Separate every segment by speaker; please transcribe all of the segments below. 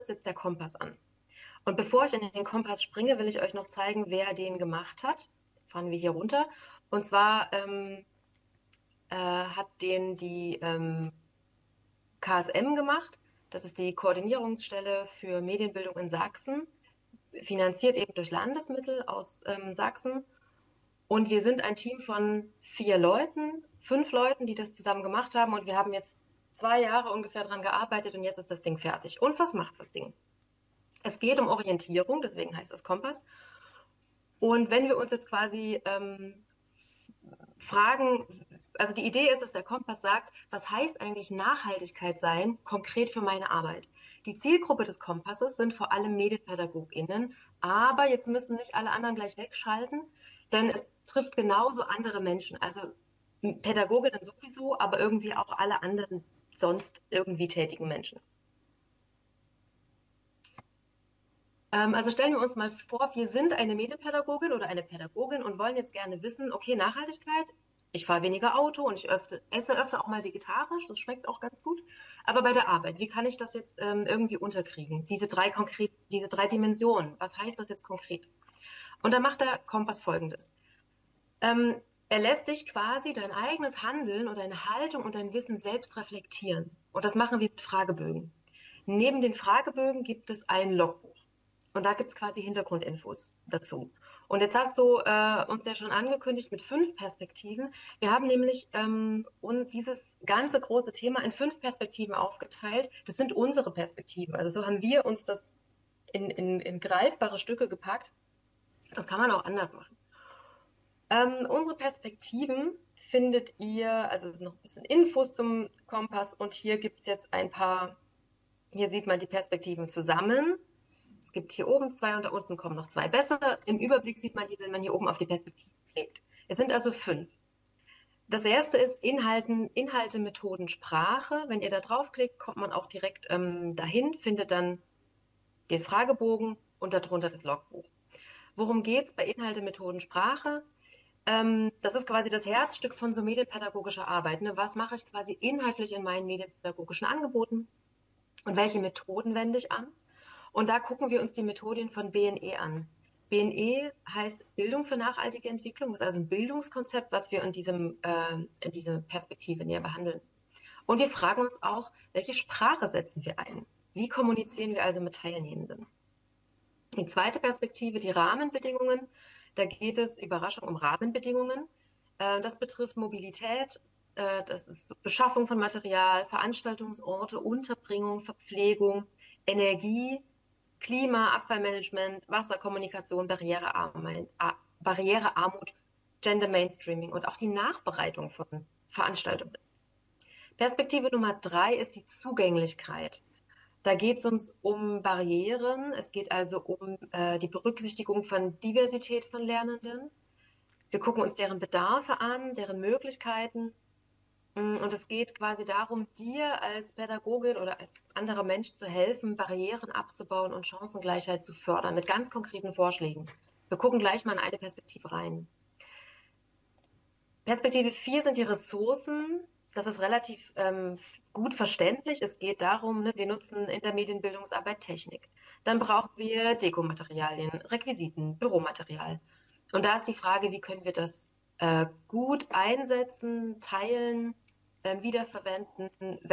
Speaker 1: jetzt der Kompass an. Und bevor ich in den Kompass springe, will ich euch noch zeigen, wer den gemacht hat. Fahren wir hier runter. Und zwar hat den die KSM gemacht. Das ist die Koordinierungsstelle für Medienbildung in Sachsen, finanziert eben durch Landesmittel aus Sachsen. Und wir sind ein Team von 4 Leuten, 5 Leuten, die das zusammen gemacht haben. Und wir haben jetzt 2 Jahre ungefähr dran gearbeitet und jetzt ist das Ding fertig. Und was macht das Ding? Es geht um Orientierung, deswegen heißt es Kompass. Und wenn wir uns jetzt quasi fragen, also die Idee ist, dass der Kompass sagt, was heißt eigentlich Nachhaltigkeit sein, konkret für meine Arbeit? Die Zielgruppe des Kompasses sind vor allem MedienpädagogInnen, aber jetzt müssen nicht alle anderen gleich wegschalten, denn es trifft genauso andere Menschen, also Pädagoginnen sowieso, aber irgendwie auch alle anderen sonst irgendwie tätigen Menschen. Also stellen wir uns mal vor, wir sind eine Medienpädagogin oder eine Pädagogin und wollen jetzt gerne wissen, okay, Nachhaltigkeit, ich fahre weniger Auto und esse öfter auch mal vegetarisch, das schmeckt auch ganz gut. Aber bei der Arbeit, wie kann ich das jetzt irgendwie unterkriegen? Diese drei Dimensionen, was heißt das jetzt konkret? Und da macht der Kompass Folgendes. Er lässt dich quasi dein eigenes Handeln und deine Haltung und dein Wissen selbst reflektieren. Und das machen wir mit Fragebögen. Neben den Fragebögen gibt es ein Logbuch. Und da gibt es quasi Hintergrundinfos dazu. Und jetzt hast du uns ja schon angekündigt mit 5 Perspektiven. Wir haben nämlich und dieses ganze große Thema in 5 Perspektiven aufgeteilt. Das sind unsere Perspektiven. Also so haben wir uns das in greifbare Stücke gepackt. Das kann man auch anders machen. Unsere Perspektiven findet ihr, also es sind noch ein bisschen Infos zum Kompass und hier gibt's jetzt ein paar, hier sieht man die Perspektiven zusammen. Es gibt hier oben 2 und da unten kommen noch 2 bessere. Im Überblick sieht man die, wenn man hier oben auf die Perspektiven klickt. Es sind also 5. Das erste ist Inhalte, Methoden, Sprache. Wenn ihr da draufklickt, kommt man auch direkt dahin, findet dann den Fragebogen und darunter das Logbuch. Worum geht's bei Inhalte, Methoden, Sprache? Das ist quasi das Herzstück von so medienpädagogischer Arbeit. Ne? Was mache ich quasi inhaltlich in meinen medienpädagogischen Angeboten und welche Methoden wende ich an? Und da gucken wir uns die Methoden von BNE an. BNE heißt Bildung für nachhaltige Entwicklung, das ist also ein Bildungskonzept, was wir in dieser Perspektive näher behandeln. Und wir fragen uns auch, welche Sprache setzen wir ein? Wie kommunizieren wir also mit Teilnehmenden? Die zweite Perspektive, die Rahmenbedingungen. Da geht es, Überraschung, um Rahmenbedingungen. Das betrifft Mobilität, das ist Beschaffung von Material, Veranstaltungsorte, Unterbringung, Verpflegung, Energie, Klima, Abfallmanagement, Wasserkommunikation, Barrierearmut, Gender Mainstreaming und auch die Nachbereitung von Veranstaltungen. Perspektive Nummer 3 ist die Zugänglichkeit. Da geht es uns um Barrieren. Es geht also um die Berücksichtigung von Diversität von Lernenden. Wir gucken uns deren Bedarfe an, deren Möglichkeiten. Und es geht quasi darum, dir als Pädagogin oder als anderer Mensch zu helfen, Barrieren abzubauen und Chancengleichheit zu fördern mit ganz konkreten Vorschlägen. Wir gucken gleich mal in eine Perspektive rein. Perspektive 4 sind die Ressourcen. Das ist relativ gut verständlich. Es geht darum, ne, wir nutzen in der Medienbildungsarbeit Technik. Dann brauchen wir Dekomaterialien, Requisiten, Büromaterial. Und da ist die Frage, wie können wir das gut einsetzen, teilen, wiederverwenden,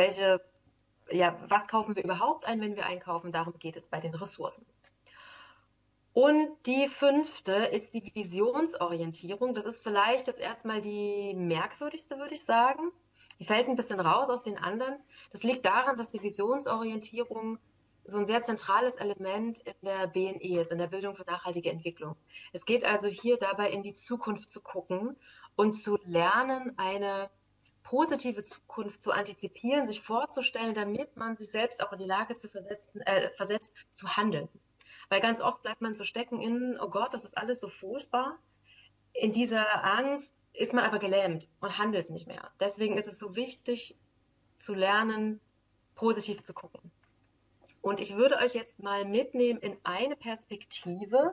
Speaker 1: was kaufen wir überhaupt ein, wenn wir einkaufen? Darum geht es bei den Ressourcen. Und die 5. ist die Visionsorientierung. Das ist vielleicht jetzt erstmal die merkwürdigste, würde ich sagen. Die fällt ein bisschen raus aus den anderen. Das liegt daran, dass die Visionsorientierung so ein sehr zentrales Element in der BNE ist, in der Bildung für nachhaltige Entwicklung. Es geht also hier dabei, in die Zukunft zu gucken und zu lernen, eine positive Zukunft zu antizipieren, sich vorzustellen, damit man sich selbst auch in die Lage versetzt, zu handeln. Weil ganz oft bleibt man so stecken in, oh Gott, das ist alles so furchtbar. In dieser Angst ist man aber gelähmt und handelt nicht mehr. Deswegen ist es so wichtig zu lernen, positiv zu gucken. Und ich würde euch jetzt mal mitnehmen in eine Perspektive.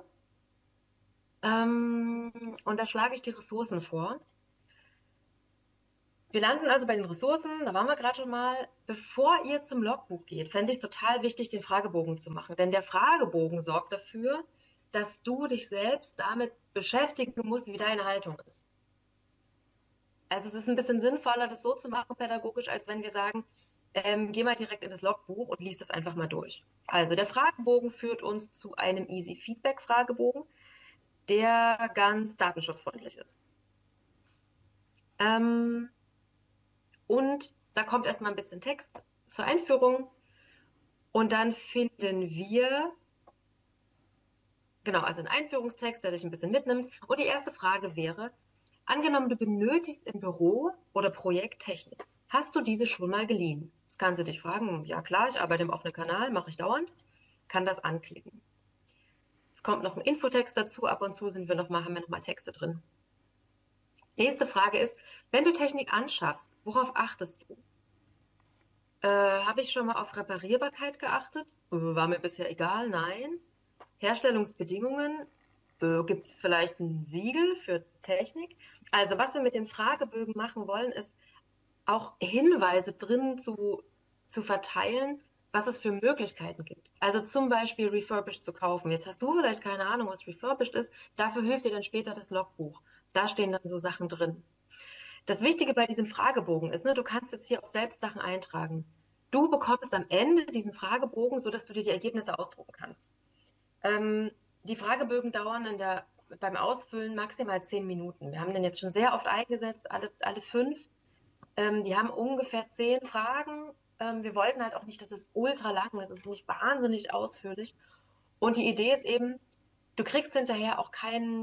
Speaker 1: Und da schlage ich die Ressourcen vor. Wir landen also bei den Ressourcen, da waren wir gerade schon mal. Bevor ihr zum Logbuch geht, fände ich es total wichtig, den Fragebogen zu machen. Denn der Fragebogen sorgt dafür, dass du dich selbst damit beschäftigen musst, wie deine Haltung ist. Also es ist ein bisschen sinnvoller, das so zu machen, pädagogisch, als wenn wir sagen, geh mal direkt in das Logbuch und lies das einfach mal durch. Also der Fragebogen führt uns zu einem Easy Feedback Fragebogen, der ganz datenschutzfreundlich ist. Ähm, und da kommt erstmal ein bisschen Text zur Einführung und dann finden wir, genau, also einen Einführungstext, der dich ein bisschen mitnimmt. Und die erste Frage wäre, angenommen, du benötigst im Büro oder Projekt Technik. Hast du diese schon mal geliehen? Das kannst du dich fragen. Ja klar, ich arbeite im offenen Kanal, mache ich dauernd. Kann das anklicken. Es kommt noch ein Infotext dazu. Ab und zu haben wir noch mal Texte drin. Nächste Frage ist, wenn du Technik anschaffst, worauf achtest du? Habe ich schon mal auf Reparierbarkeit geachtet? War mir bisher egal, nein. Herstellungsbedingungen, gibt es vielleicht ein Siegel für Technik? Also was wir mit den Fragebögen machen wollen, ist auch Hinweise drin zu verteilen, was es für Möglichkeiten gibt. Also zum Beispiel refurbished zu kaufen. Jetzt hast du vielleicht keine Ahnung, was refurbished ist. Dafür hilft dir dann später das Logbuch. Da stehen dann so Sachen drin. Das Wichtige bei diesem Fragebogen ist, ne, du kannst jetzt hier auch selbst Sachen eintragen. Du bekommst am Ende diesen Fragebogen, sodass du dir die Ergebnisse ausdrucken kannst. Die Fragebögen dauern beim Ausfüllen maximal 10 Minuten. Wir haben den jetzt schon sehr oft eingesetzt, alle 5. Die haben ungefähr 10 Fragen. Wir wollten halt auch nicht, dass es ultra lang ist. Es ist nicht wahnsinnig ausführlich. Und die Idee ist eben, du kriegst hinterher auch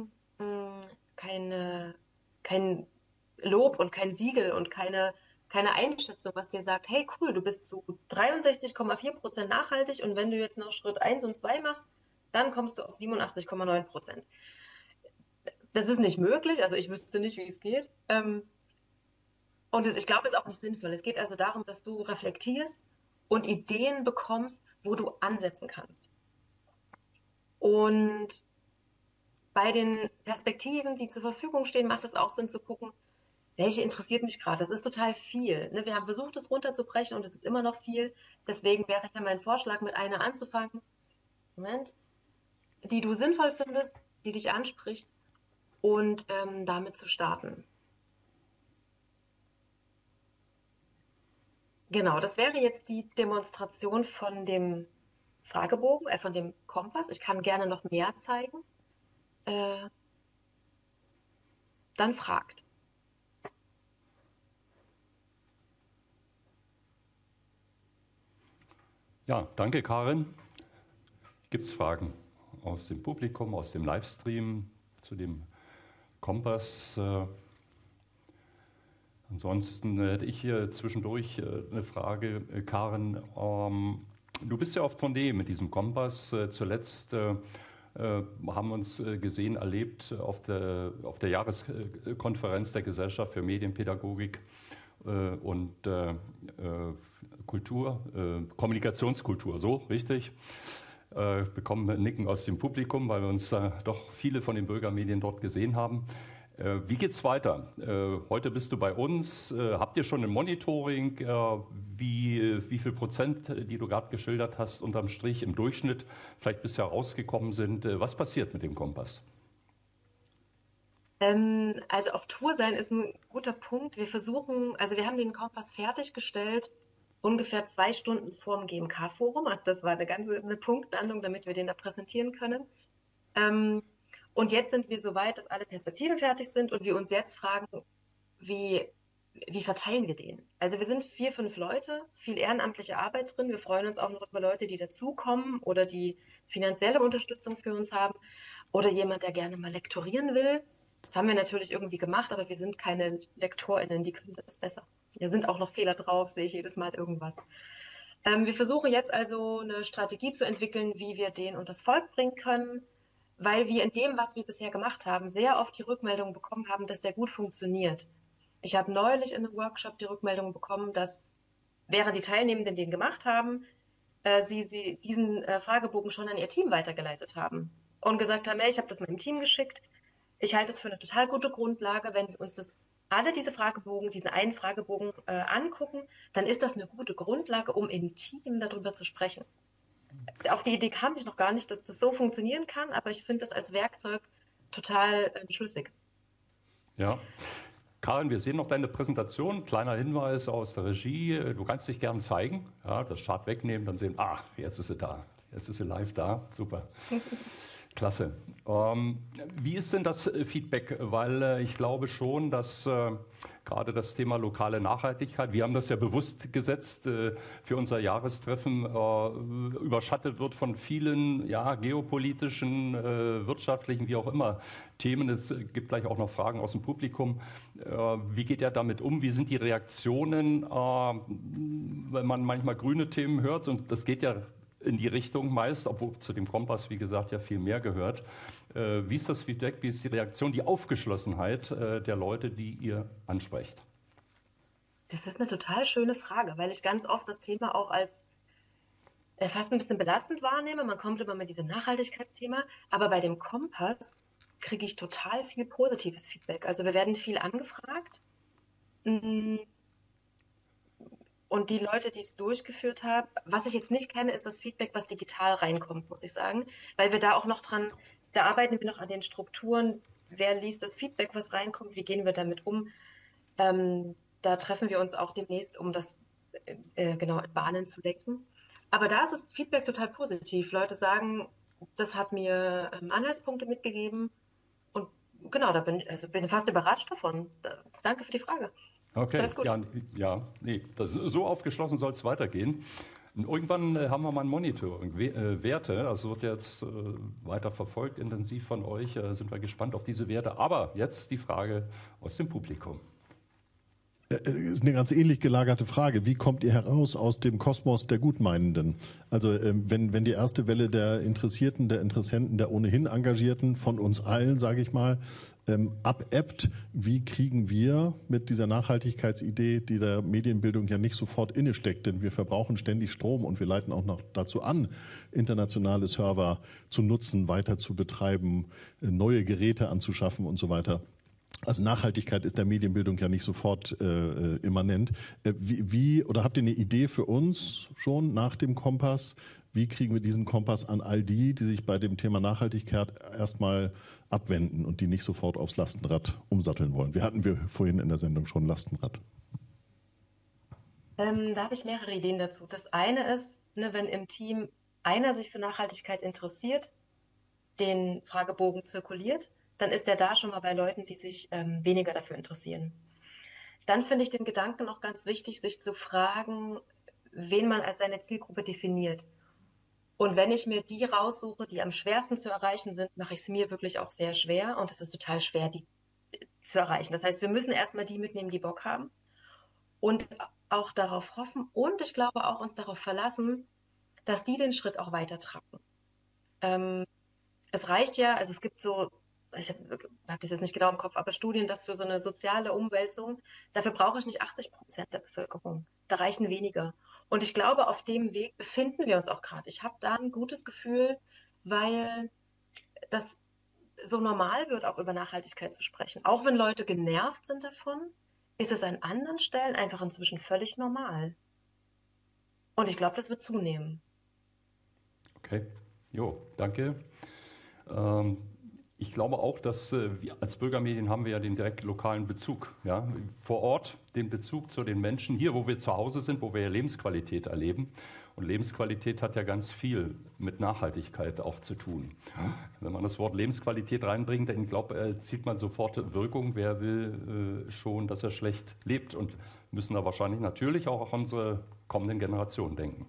Speaker 1: keine, kein Lob und kein Siegel und keine Einschätzung, was dir sagt, hey cool, du bist zu 63,4% nachhaltig und wenn du jetzt noch Schritt 1 und 2 machst, dann kommst du auf 87,9%. Das ist nicht möglich, also ich wüsste nicht, wie es geht. Und ich glaube, es ist auch nicht sinnvoll. Es geht also darum, dass du reflektierst und Ideen bekommst, wo du ansetzen kannst. Und bei den Perspektiven, die zur Verfügung stehen, macht es auch Sinn zu gucken, welche interessiert mich gerade. Das ist total viel. Ne? Wir haben versucht, es runterzubrechen und es ist immer noch viel. Deswegen wäre hier mein Vorschlag, mit einer anzufangen, Moment, die du sinnvoll findest, die dich anspricht und damit zu starten. Genau, das wäre jetzt die Demonstration von dem Fragebogen, von dem Kompass. Ich kann gerne noch mehr zeigen. Äh, dann fragt.
Speaker 2: Ja, danke Karin. Gibt es Fragen aus dem Publikum, aus dem Livestream zu dem Kompass? Ansonsten hätte ich hier zwischendurch eine Frage, Karin. Du bist ja auf Tournee mit diesem Kompass. Zuletzt haben wir uns gesehen, erlebt auf der Jahreskonferenz der Gesellschaft für Medienpädagogik und Kultur, Kommunikationskultur, so richtig. Bekommen Nicken aus dem Publikum, weil wir uns doch viele von den Bürgermedien dort gesehen haben. Wie geht's weiter? Heute bist du bei uns. Habt ihr schon ein Monitoring? Wie viel Prozent, die du gerade geschildert hast, unterm Strich im Durchschnitt vielleicht bisher rausgekommen sind? Was passiert mit dem Kompass?
Speaker 1: Also auf Tour sein ist ein guter Punkt. Also wir haben den Kompass fertiggestellt, ungefähr 2 Stunden vorm GMK-Forum. Also das war eine Punktlandung, damit wir den da präsentieren können. Ähm, und jetzt sind wir so weit, dass alle Perspektiven fertig sind und wir uns jetzt fragen, wie, wie verteilen wir den? Also wir sind 4, 5 Leute, ist viel ehrenamtliche Arbeit drin. Wir freuen uns auch noch über Leute, die dazukommen oder die finanzielle Unterstützung für uns haben oder jemand, der gerne mal lektorieren will. Das haben wir natürlich irgendwie gemacht, aber wir sind keine LektorInnen, die können das besser. Da sind auch noch Fehler drauf, sehe ich jedes Mal irgendwas. Wir versuchen jetzt also eine Strategie zu entwickeln, wie wir den unters Volk bringen können, weil wir in dem, was wir bisher gemacht haben, sehr oft die Rückmeldung bekommen haben, dass der gut funktioniert. Ich habe neulich in einem Workshop die Rückmeldung bekommen, dass während die Teilnehmenden den gemacht haben, sie diesen Fragebogen schon an ihr Team weitergeleitet haben und gesagt haben, hey, ich habe das meinem Team geschickt. Ich halte es für eine total gute Grundlage, wenn wir uns das alle diesen einen Fragebogen angucken, dann ist das eine gute Grundlage, um im Team darüber zu sprechen. Auf die Idee kam ich noch gar nicht, dass das so funktionieren kann, aber ich finde das als Werkzeug total schlüssig.
Speaker 2: Ja. Karin, wir sehen noch deine Präsentation. Kleiner Hinweis aus der Regie. Du kannst dich gern zeigen. Ja, das Chart wegnehmen, dann sehen, jetzt ist sie da. Jetzt ist sie live da. Super. Klasse. Wie ist denn das Feedback? Weil ich glaube schon, dass gerade das Thema lokale Nachhaltigkeit, wir haben das ja bewusst gesetzt für unser Jahrestreffen, überschattet wird von vielen geopolitischen, wirtschaftlichen, wie auch immer, Themen. Es gibt gleich auch noch Fragen aus dem Publikum. Wie geht er damit um? Wie sind die Reaktionen, wenn man manchmal grüne Themen hört? Und das geht ja in die Richtung meist, obwohl zu dem Kompass, wie gesagt, ja viel mehr gehört. Wie ist das Feedback, wie ist die Reaktion, die Aufgeschlossenheit der Leute, die ihr ansprecht?
Speaker 1: Das ist eine total schöne Frage, weil ich ganz oft das Thema auch als fast ein bisschen belastend wahrnehme. Man kommt immer mit diesem Nachhaltigkeitsthema, aber bei dem Kompass kriege ich total viel positives Feedback. Also wir werden viel angefragt. Mm, Und die Leute, die es durchgeführt haben, was ich jetzt nicht kenne, ist das Feedback, was digital reinkommt, muss ich sagen. Weil wir da auch noch da arbeiten wir noch an den Strukturen. Wer liest das Feedback, was reinkommt? Wie gehen wir damit um? Da treffen wir uns auch demnächst, um das genau in Bahnen zu lenken. Aber da ist das Feedback total positiv. Leute sagen, das hat mir Anhaltspunkte mitgegeben. Und genau, bin ich fast überrascht davon. Danke für die Frage.
Speaker 2: Okay,
Speaker 1: Läuft gut.
Speaker 2: nee, so aufgeschlossen soll es weitergehen. Und irgendwann haben wir mal ein Monitoring, Werte, also wird jetzt weiter verfolgt, intensiv von euch, sind wir gespannt auf diese Werte. Aber jetzt die Frage aus dem Publikum.
Speaker 3: Ist eine ganz ähnlich gelagerte Frage. Wie kommt ihr heraus aus dem Kosmos der Gutmeinenden? Also wenn die erste Welle der Interessierten, der Interessenten, der ohnehin Engagierten von uns allen, sage ich mal, abebbt, wie kriegen wir mit dieser Nachhaltigkeitsidee, die der Medienbildung ja nicht sofort innesteckt, denn wir verbrauchen ständig Strom und wir leiten auch noch dazu an, internationale Server zu nutzen, weiter zu betreiben, neue Geräte anzuschaffen und so weiter. Also Nachhaltigkeit ist der Medienbildung ja nicht sofort immanent. Oder habt ihr eine Idee für uns schon nach dem Kompass? Wie kriegen wir diesen Kompass an all die sich bei dem Thema Nachhaltigkeit erstmal abwenden und die nicht sofort aufs Lastenrad umsatteln wollen? Hatten wir vorhin in der Sendung schon Lastenrad.
Speaker 1: Da habe ich mehrere Ideen dazu. Das eine ist, ne, wenn im Team einer sich für Nachhaltigkeit interessiert, den Fragebogen zirkuliert, dann ist er da schon mal bei Leuten, die sich weniger dafür interessieren. Dann finde ich den Gedanken auch ganz wichtig, sich zu fragen, wen man als seine Zielgruppe definiert. Und wenn ich mir die raussuche, die am schwersten zu erreichen sind, mache ich es mir wirklich auch sehr schwer. Und es ist total schwer, die zu erreichen. Das heißt, wir müssen erstmal die mitnehmen, die Bock haben. Und auch darauf hoffen und ich glaube auch uns darauf verlassen, dass die den Schritt auch weitertragen. Es reicht ja, also es gibt so, ich hab das jetzt nicht genau im Kopf, aber Studien, dass für so eine soziale Umwälzung, dafür brauche ich nicht 80% der Bevölkerung. Da reichen weniger. Und ich glaube, auf dem Weg befinden wir uns auch gerade. Ich habe da ein gutes Gefühl, weil das so normal wird, auch über Nachhaltigkeit zu sprechen. Auch wenn Leute genervt sind davon, ist es an anderen Stellen einfach inzwischen völlig normal. Und ich glaube, das wird zunehmen.
Speaker 2: Okay, danke. Ich glaube auch, dass wir als Bürgermedien haben wir ja den direkt lokalen Bezug, ja, vor Ort den Bezug zu den Menschen hier, wo wir zu Hause sind, wo wir ja Lebensqualität erleben. Und Lebensqualität hat ja ganz viel mit Nachhaltigkeit auch zu tun. Wenn man das Wort Lebensqualität reinbringt, dann zieht man sofort Wirkung. Wer will schon, dass er schlecht lebt? Und müssen da wahrscheinlich natürlich auch an unsere kommenden Generationen denken.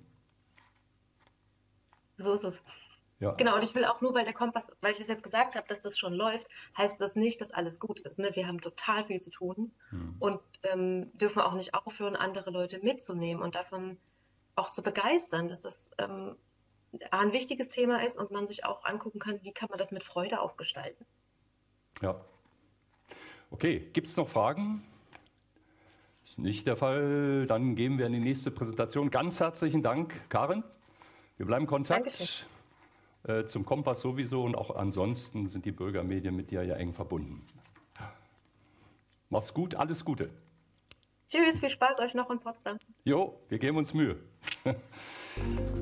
Speaker 1: So ist es.
Speaker 2: Ja.
Speaker 1: Genau, und ich will auch nur, weil der Kompass, weil ich das jetzt gesagt habe, dass das schon läuft, heißt das nicht, dass alles gut ist. Ne? Wir haben total viel zu tun und dürfen auch nicht aufhören, andere Leute mitzunehmen und davon auch zu begeistern, dass das ein wichtiges Thema ist und man sich auch angucken kann, wie kann man das mit Freude auch gestalten.
Speaker 2: Ja. Okay, gibt es noch Fragen? Ist nicht der Fall. Dann gehen wir in die nächste Präsentation. Ganz herzlichen Dank, Karin. Wir bleiben in Kontakt.
Speaker 1: Dankeschön.
Speaker 2: Zum Kompass sowieso und auch ansonsten sind die Bürgermedien mit dir ja eng verbunden. Mach's gut, alles Gute.
Speaker 1: Tschüss, viel Spaß euch noch in Potsdam.
Speaker 2: Jo, wir geben uns Mühe.